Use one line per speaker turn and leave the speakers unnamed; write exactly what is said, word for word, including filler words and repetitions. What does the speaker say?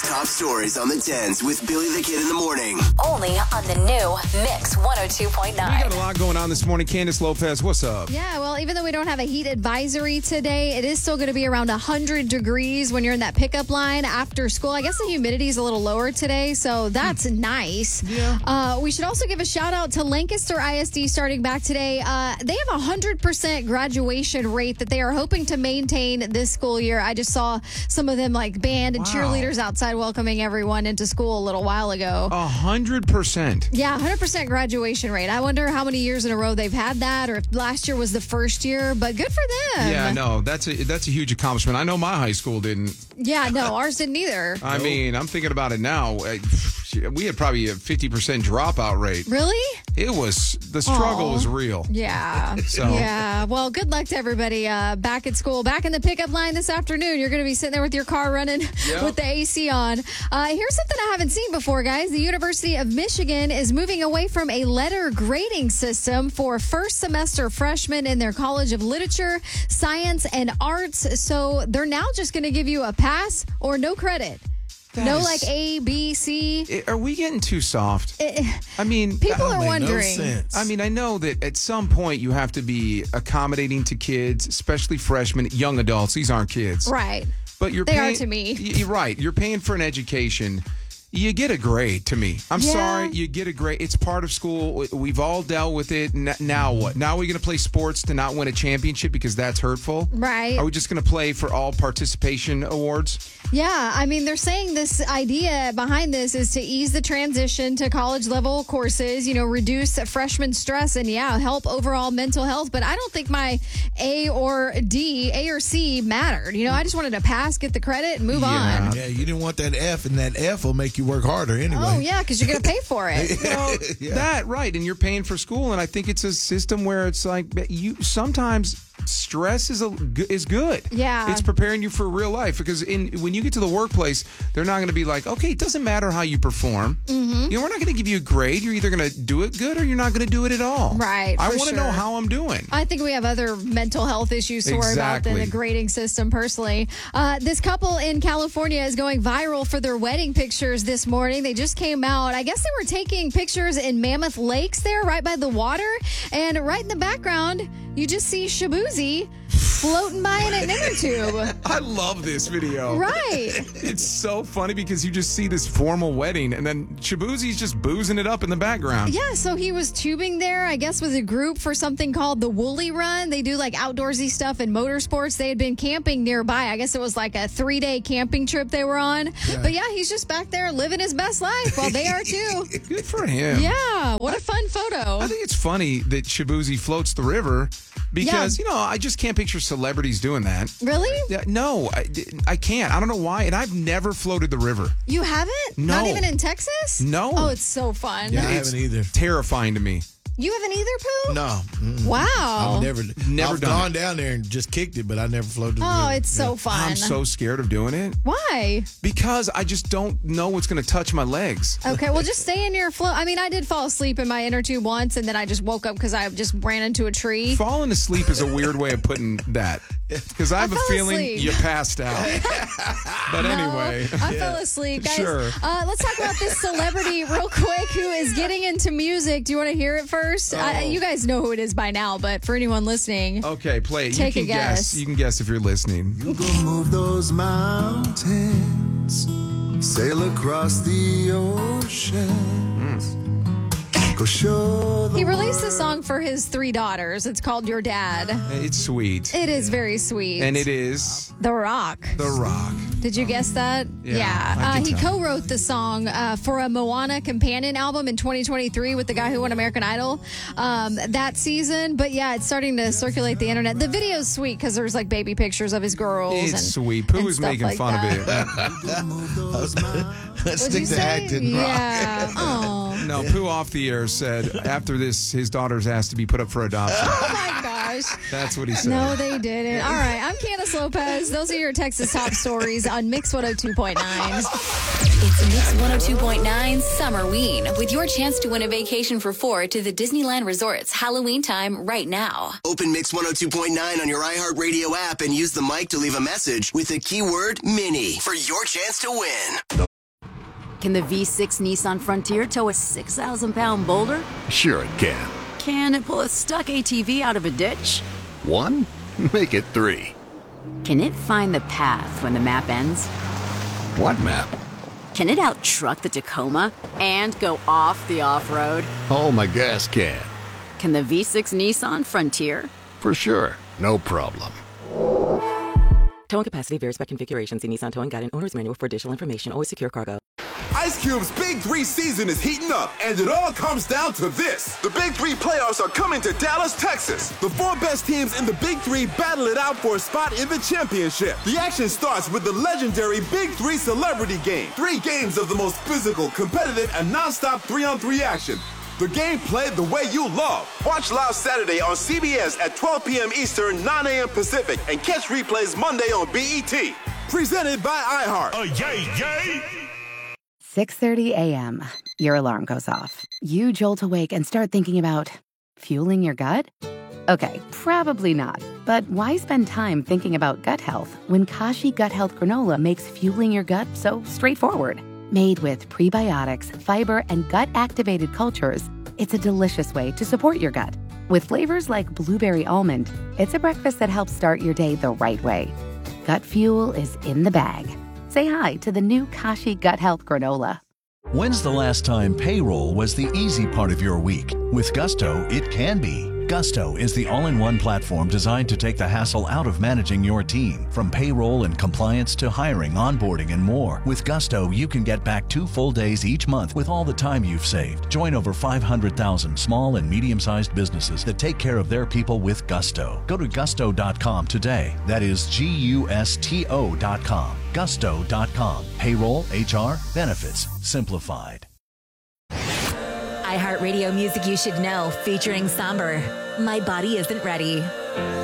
top stories on the tens with Billy the Kid in the morning.
Only on the new Mix one oh two point nine.
We got a lot going on this morning. Candace Lopez, what's up?
Yeah, well, even though we don't have a heat advisory today, it is still going to be around one hundred degrees when you're in that pickup line after school. I guess the humidity is a little lower today, so that's hmm. nice.
Yeah.
Uh, we should also give a shout out to Lancaster I S D starting back today. Uh, they have a one hundred percent graduation rate that they are hoping to maintain this school year. I just saw some of them like band and
wow.
cheerleaders outside welcoming everyone into school a little while ago.
A hundred percent.
Yeah, one hundred percent graduation rate. I wonder how many years in a row they've had that, or if last year was the first year, but good for them.
Yeah, no, that's a that's a huge accomplishment. I know my high school didn't.
Yeah, no, ours didn't either.
I mean, I'm thinking about it now. We had probably a fifty percent dropout rate.
Really?
It was, the struggle
Aww.
was real.
Yeah.
So.
Yeah. Well, good luck to everybody uh, back at school, back in the pickup line this afternoon. You're going to be sitting there with your car running
yep.
with the A C on. Uh, here's something I haven't seen before, guys. The University of Michigan is moving away from a letter grading system for first semester freshmen in their College of Literature, Science, and Arts. So they're now just going to give you a pass or no credit.
That
no,
is,
like A, B, C.
Are we getting too soft?
It,
I mean,
people
that
are wondering.
No sense.
I mean, I know that at some point you have to be accommodating to kids, especially freshmen, young adults. These aren't kids.
Right.
But you're
they
paying,
are to me.
You're right. You're paying for an education. You get a grade to me. I'm
yeah.
sorry. You get a grade. It's part of school. We've all dealt with it. Now what? Now we're going to play sports to not win a championship because that's hurtful?
Right.
Are we just going to play for all participation awards?
Yeah. I mean, they're saying this idea behind this is to ease the transition to college level courses, you know, reduce freshman stress and, yeah, help overall mental health. But I don't think my A or D, A or C mattered. You know, I just wanted to pass, get the credit, and move
Yeah.
on.
Yeah, you didn't want that F, and that F will make you work harder anyway.
Oh, yeah, because you're going to pay for it.
Well,
Yeah.
that, right. And you're paying for school. And I think it's a system where it's like you sometimes stress is a, is good.
Yeah.
It's preparing you for real life because in when you get to the workplace, they're not going to be like, okay, it doesn't matter how you perform. Mm-hmm. You know, we're not going to give you a grade. You're either going to do it good or you're not going to do it at all.
Right.
I
for
want to
sure.
know how I'm doing.
I think we have other mental health issues to worry about than
Exactly.
the grading system personally. Uh, this couple in California is going viral for their wedding pictures this morning. They just came out. I guess they were taking pictures in Mammoth Lakes there, right by the water. And right in the background, you just see Shabuzi floating by in an inner tube.
I love this video.
Right.
It's so funny because you just see this formal wedding and then Shabuzi's just boozing it up in the background.
Yeah, so he was tubing there, I guess, with a group for something called the Woolly Run. They do like outdoorsy stuff in motorsports. They had been camping nearby. I guess it was like a three-day camping trip they were on. Yeah. But yeah, he's just back there living his best life while they are too.
Good for him.
Yeah, what a fun photo.
I think it's funny that Shabuzi floats the river because,
Yeah.
you know, I just can't picture celebrities doing that.
Really?
Yeah, no, I, I can't. I don't know why. And I've never floated the river.
You haven't?
No.
Not even in Texas?
No.
Oh, it's so fun.
Yeah, I
It's
haven't either.
terrifying to me.
You haven't either, Pooh?
No. Mm-mm.
Wow.
I've never,
Never
I've
done
gone
it.
down there and just kicked it, but I never floated.
Oh,
the
it's so
yeah.
fun.
I'm so scared of doing it
Why?
because I just don't know what's going to touch my legs.
Okay, well, just stay in your float. I mean, I did fall asleep in my inner tube once, and then I just woke up because I just ran into a tree.
Falling asleep is a weird way of putting that because I have
I
a
fell
feeling
asleep.
you passed out. But
No,
anyway.
I fell asleep, guys.
Sure.
Uh, let's talk about this celebrity real quick who is getting into music. Do you want to hear it first?
Oh.
I, you guys know who it is by now, but for anyone listening,
Okay, play it.
Take
you
a
can
guess.
You can guess if you're listening.
You go move those mountains, sail across the oceans, go show the
he released a song for his three daughters. It's called Your Dad.
It's sweet.
It is very sweet.
And it is
The Rock.
The Rock.
Did you guess that?
Yeah, I
Uh,
can
he
tell.
co-wrote the song uh, for a Moana companion album in twenty twenty-three with the guy who won American Idol um, that season. But yeah, it's starting to circulate the internet. The video's sweet because there's like baby pictures of his girls.
It's
and,
sweet. Pooh
and
is
stuff
making
like
fun
that.
of it.
move those mountains.
Let's
What'd you
stick to
say?
acting. Rock.
Yeah. Oh.
No, Pooh off the air said after this, his daughter's asked to be put up for adoption.
Oh my gosh.
That's what he said.
No, they didn't. All right. I'm Candace Lopez. Those are your Texas top stories on Mix one oh two point nine.
It's Mix one oh two point nine Summerween with your chance to win a vacation for four to the Disneyland Resort's Halloween time right now.
Open Mix one oh two point nine on your iHeartRadio app and use the mic to leave a message with the keyword Mini for your chance to win.
Can the V six Nissan Frontier tow a six thousand pound boulder?
Sure it can.
Can it pull a stuck A T V out of a ditch?
One? Make it three.
Can it find the path when the map ends?
What map?
Can it out-truck the Tacoma and go off the off-road?
Oh, my gas can.
Can the V six Nissan Frontier?
For sure. No problem.
Towing capacity varies by configuration. See Nissan Towing Guide and Owner's Manual for additional information. Always secure cargo.
Ice Cube's Big Three season is heating up, and it all comes down to this. The Big Three playoffs are coming to Dallas, Texas. The four best teams in the Big Three battle it out for a spot in the championship. The action starts with the legendary Big Three Celebrity Game. Three games of the most physical, competitive, and nonstop three-on-three action. The game played the way you love. Watch live Saturday on C B S at twelve p.m. Eastern, nine a.m. Pacific, and catch replays Monday on B E T. Presented by iHeart.
Oh, yay, yay!
six thirty a.m. Your alarm goes off. You jolt awake and start thinking about fueling your gut? Okay, probably not. But why spend time thinking about gut health when Kashi Gut Health Granola makes fueling your gut so straightforward? Made with prebiotics, fiber, and gut-activated cultures, it's a delicious way to support your gut. With flavors like blueberry almond, it's a breakfast that helps start your day the right way. Gut fuel is in the bag. Say hi to the new Kashi Gut Health Granola.
When's the last time payroll was the easy part of your week? With Gusto, it can be. Gusto is the all-in-one platform designed to take the hassle out of managing your team. From payroll and compliance to hiring, onboarding, and more. With Gusto, you can get back two full days each month with all the time you've saved. Join over five hundred thousand small and medium-sized businesses that take care of their people with Gusto. Go to gusto dot com today. That is G U S T O dot com. gusto dot com. Payroll, H R, benefits, simplified.
iHeartRadio music you should know, featuring Somber. My Body Isn't Ready.